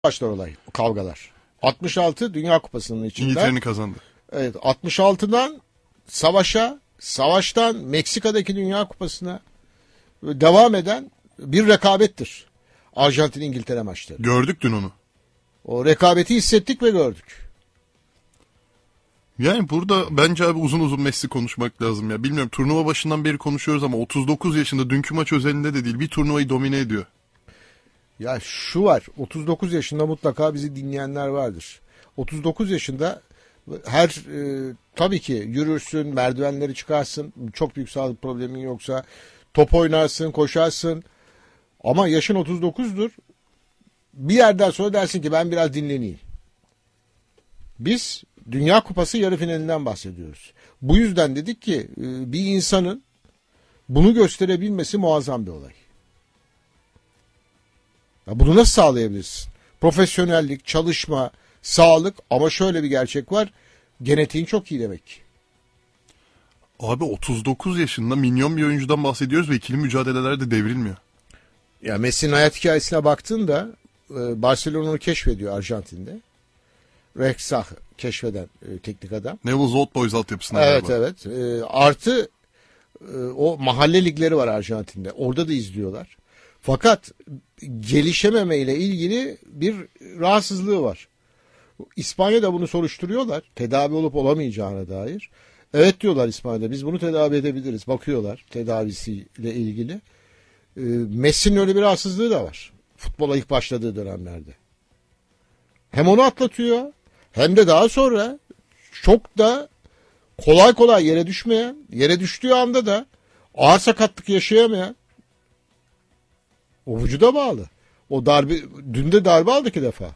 başlar olay, kavgalar. 66 Dünya Kupası'nın içinde. İngiltere'nin kazandı. Evet, 66'dan savaşa, savaştan Meksika'daki Dünya Kupası'na devam eden bir rekabettir. Arjantin-İngiltere maçları. Gördük dün onu. O rekabeti hissettik ve gördük. Yani burada bence abi uzun uzun Messi konuşmak lazım ya. Bilmiyorum, turnuva başından beri konuşuyoruz ama 39 yaşında, dünkü maç özelinde de değil, bir turnuvayı domine ediyor. Ya şu var, 39 yaşında mutlaka bizi dinleyenler vardır. 39 yaşında tabii ki yürürsün, merdivenleri çıkarsın, çok büyük sağlık problemin yoksa top oynarsın, koşarsın. Ama yaşın 39'dur. Bir yerden sonra dersin ki ben biraz dinleneyim. Biz Dünya Kupası yarı finalinden bahsediyoruz. Bu yüzden dedik ki bir insanın bunu gösterebilmesi muazzam bir olay. Ya bunu nasıl sağlayabilirsin? Profesyonellik, çalışma, sağlık, ama şöyle bir gerçek var. Genetiğin çok iyi demek. Abi 39 yaşında minyon bir oyuncudan bahsediyoruz ve ikili mücadelelerde devrilmiyor. Ya Messi'nin hayat hikayesine baktığında Barcelona'yı keşfediyor Arjantin'de. Rexach keşfeden teknik adam. Neville's Old Boys altyapısına Evet galiba. evet. Artı o mahalle ligleri var Arjantin'de. Orada da izliyorlar. Fakat gelişememe ile ilgili bir rahatsızlığı var. İspanya'da bunu soruşturuyorlar. Tedavi olup olamayacağına dair. Evet diyorlar İspanya'da, biz bunu tedavi edebiliriz. Bakıyorlar tedavisiyle ilgili. Messi'nin öyle bir rahatsızlığı da var. Futbola ilk başladığı dönemlerde. Hem onu atlatıyor hem de daha sonra çok da kolay kolay yere düşmeyen, yere düştüğü anda da ağır sakatlık yaşayamayan, o vücuda bağlı. O darbe, dün de darbe aldı 2 defa.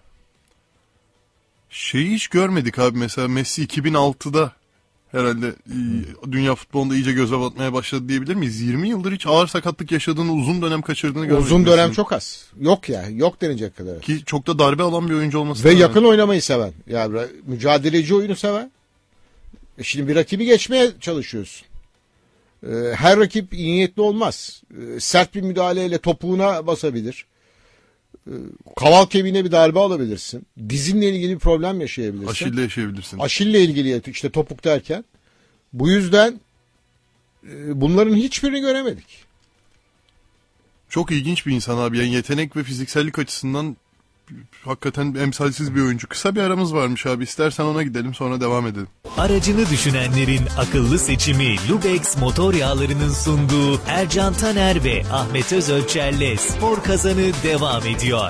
Şeyi hiç görmedik abi, mesela Messi 2006'da herhalde dünya futbolunda iyice göze batmaya başladı diyebilir miyiz? 20 yıldır hiç ağır sakatlık yaşadığını, uzun dönem kaçırdığını görmedik. Uzun dönem Messi'nin. çok az. Yok ya, yok denecek kadar. Ki çok da darbe alan bir oyuncu olması. Ve yakın oynamayı seven. Yani mücadeleci oyunu seven. Şimdi bir rakibi geçmeye çalışıyorsun. Her rakip iyi niyetli olmaz. Sert bir müdahaleyle topuğuna basabilir. Kaval kemiğine bir darbe alabilirsin. Dizinle ilgili bir problem yaşayabilirsin. Aşille yaşayabilirsin. Aşille ilgili işte topuk derken. Bu yüzden bunların hiçbirini göremedik. Çok ilginç bir insan abi. Yani yetenek ve fiziksellik açısından hakikaten emsalsiz bir oyuncu. Kısa bir aramız varmış abi. İstersen ona gidelim, sonra devam edelim. Aracını düşünenlerin akıllı seçimi Lubex motor yağlarının sunduğu Ercan Taner ve Ahmet Özölçer'le Spor Kazanı devam ediyor.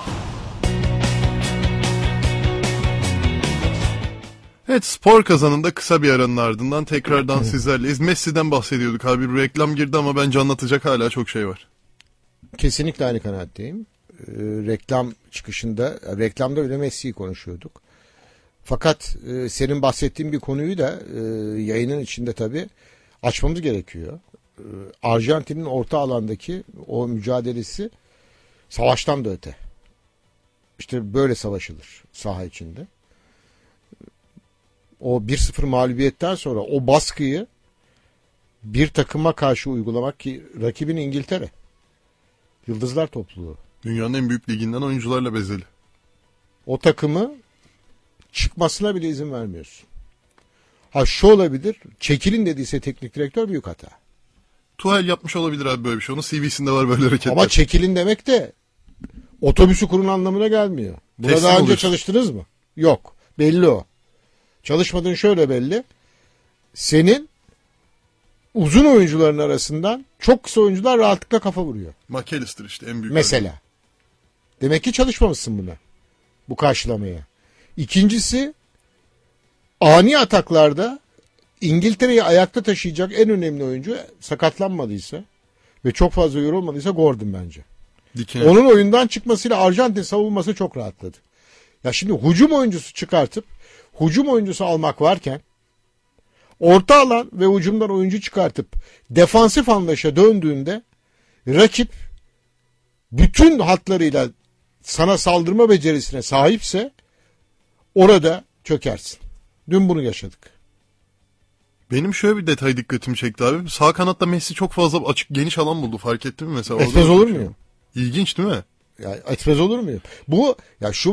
Evet, spor kazanında kısa bir aranın ardından tekrardan sizlerleyiz. Messi'den bahsediyorduk abi. Bir reklam girdi ama bence anlatacak hala çok şey var. Kesinlikle aynı kanaatteyim. Reklam çıkışında, reklamda bile Messi'yi konuşuyorduk. Fakat senin bahsettiğin bir konuyu da yayının içinde tabii açmamız gerekiyor. Arjantin'in orta alandaki o mücadelesi savaştan da öte. İşte böyle savaşılır saha içinde. O 1-0 mağlubiyetten sonra o baskıyı bir takıma karşı uygulamak, ki rakibin İngiltere. Yıldızlar topluluğu. Dünyanın en büyük liginden oyuncularla bezeli. O takımı çıkmasına bile izin vermiyorsun. Ha şu olabilir, çekilin dediyse teknik direktör, büyük hata. Tuchel yapmış olabilir abi böyle bir şey. Onun CV'sinde var böyle hareketler. Ama çekilin demek de otobüsü kurun anlamına gelmiyor. Buna Teslim daha önce oluyorsun. çalıştınız mı? Yok. Belli o. Çalışmadığın şöyle belli. Senin uzun oyuncuların arasından çok kısa oyuncular rahatlıkla kafa vuruyor. McAllister işte en büyük. Mesela. Demek ki çalışmamışsın buna. Bu karşılamaya. İkincisi, ani ataklarda İngiltere'yi ayakta taşıyacak en önemli oyuncu sakatlanmadıysa ve çok fazla yorulmadıysa Gordon bence. Dikine. Onun oyundan çıkmasıyla Arjantin savunması çok rahatladı. Ya şimdi hücum oyuncusu çıkartıp hücum oyuncusu almak varken orta alan ve hücumdan oyuncu çıkartıp defansif anlayışa döndüğünde rakip bütün hatlarıyla sana saldırma becerisine sahipse orada çökersin. Dün bunu yaşadık. Benim şöyle bir detay dikkatimi çekti abi. Sağ kanatta Messi çok fazla açık, geniş alan buldu. Fark ettin mi mesela? Etmez olur mu? İlginç değil mi? Ya etmez olur muyum? Bu ya şu